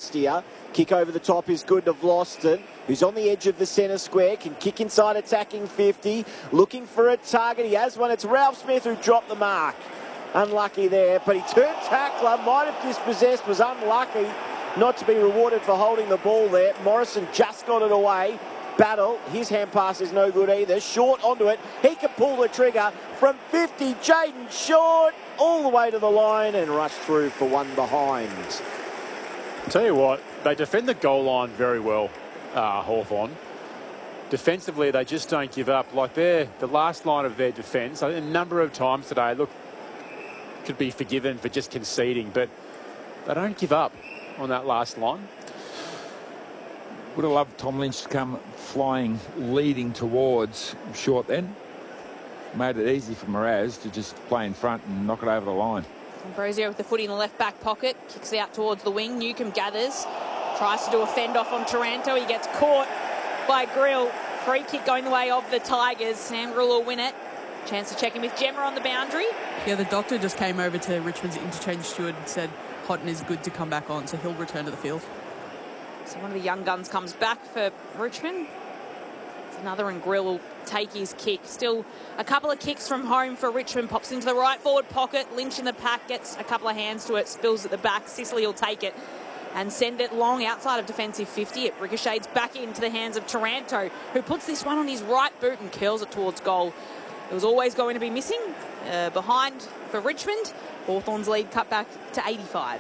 lost here. Kick over the top is good to Vlosten, who's on the edge of the centre square, can kick inside attacking 50, looking for a target. He has one. It's Ralph Smith who dropped the mark. Unlucky there, but he turned tackler, might have dispossessed, was unlucky not to be rewarded for holding the ball there. Morrison just got it away. Battle, his hand pass is no good either. Short onto it. He can pull the trigger from 50. Jaden Short all the way to the line and rush through for one behind. Tell you what, they defend the goal line very well, Hawthorn. Defensively, they just don't give up. Like the last line of their defence, a number of times today, look, could be forgiven for just conceding, but they don't give up on that last line. Would have loved Tom Lynch to come flying, leading towards Short then. Made it easy for Mraz to just play in front and knock it over the line. Ambrosio with the footy in the left back pocket, kicks out towards the wing. Newcombe gathers, tries to do a fend off on Taranto. He gets caught by Grill. Free kick going the way of the Tigers. Sam Grill will win it. Chance to check in with Gemma on the boundary. Yeah, the doctor just came over to Richmond's interchange steward and said Houghton is good to come back on, so he'll return to the field. So one of the young guns comes back for Richmond. It's another, and Grill will take his kick. Still a couple of kicks from home for Richmond. Pops into the right forward pocket. Lynch in the pack, gets a couple of hands to it, spills at the back. Sicily will take it and send it long outside of defensive 50. It ricochets back into the hands of Taranto, who puts this one on his right boot and curls it towards goal. It was always going to be missing. Behind for Richmond. Hawthorn's lead cut back to 85.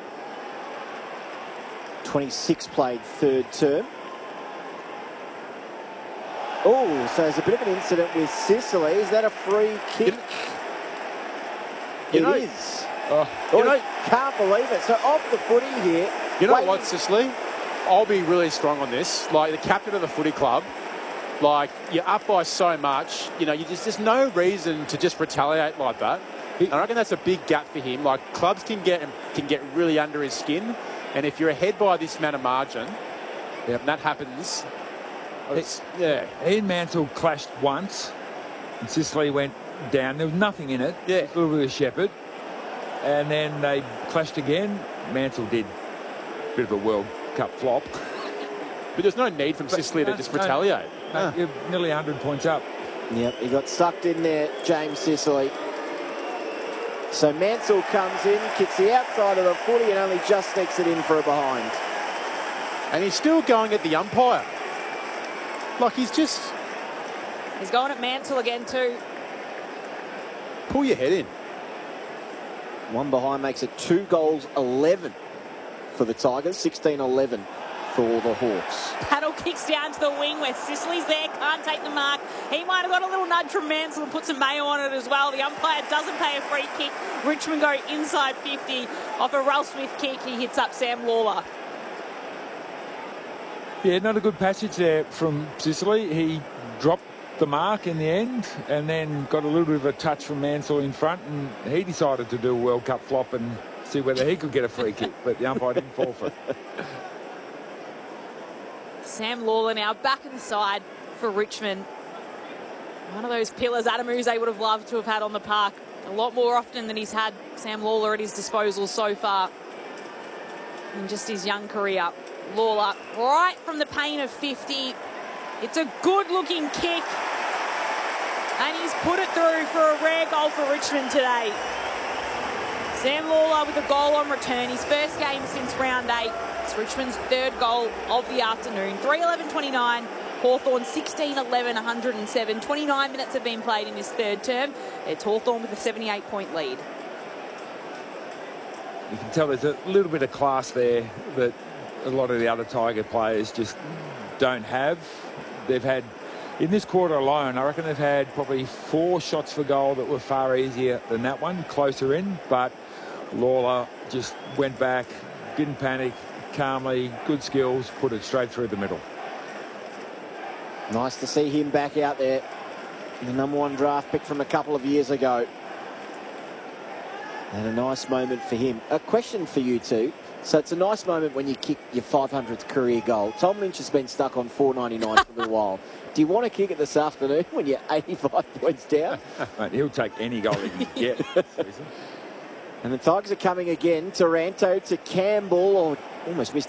26 played third term. Oh, so there's a bit of an incident with Sicily. Is that a free kick? It is. Can't believe it. So off the footy here. You know what, Sicily? I'll be really strong on this. Like the captain of the footy club, like you're up by so much, you know, there's no reason to just retaliate like that. I reckon that's a big gap for him. Like clubs can get really under his skin, and if you're ahead by this amount of margin, and that happens. Ian Mansell clashed once, and Sicily went down. There was nothing in it. Yeah, a little bit of shepherd, and then they clashed again. Mansell did a bit of a World Cup flop. But there's no need from Sicily to just retaliate. You're nearly 100 points up. Yep, he got sucked in there, James Sicily. So Mansell comes in, kicks the outside of the footy and only just sneaks it in for a behind. And he's still going at the umpire. Like he's going at Mansell again too. Pull your head in. One behind makes it 2 goals, 11 for the Tigers, 16-11 for the Hawks. Paddle kicks down to the wing where Sicily's there, can't take the mark. He might have got a little nudge from Mansell and put some mayo on it as well. The umpire doesn't pay a free kick. Richmond go inside 50 off a Ralph Smith kick. He hits up Sam Lawler. Yeah, not a good passage there from Sicily. He dropped the mark in the end and then got a little bit of a touch from Mansell in front, and he decided to do a World Cup flop and see whether he could get a free kick, but the umpire didn't fall for it. Sam Lawler now back in the side for Richmond. One of those pillars Adam Uze would have loved to have had on the park a lot more often than he's had Sam Lawler at his disposal so far in just his young career. Lawler right from the paint of 50. It's a good-looking kick. And he's put it through for a rare goal for Richmond today. Sam Lawler with a goal on return. His first game since round 8. It's Richmond's third goal of the afternoon. 3:11:29. Hawthorn 16-11, 107. 29 minutes have been played in this third term. It's Hawthorn with a 78-point lead. You can tell there's a little bit of class there that a lot of the other Tiger players just don't have. They've had, in this quarter alone, I reckon they've had probably 4 shots for goal that were far easier than that one, closer in, but Lawler just went back, didn't panic, calmly, good skills, put it straight through the middle. Nice to see him back out there. The #1 draft pick from a couple of years ago. And a nice moment for him. A question for you two. So it's a nice moment when you kick your 500th career goal. Tom Lynch has been stuck on 499 for a little while. Do you want to kick it this afternoon when you're 85 points down? Mate, he'll take any goal he can get. And the Tigers are coming again. Taranto to Campbell. Almost missed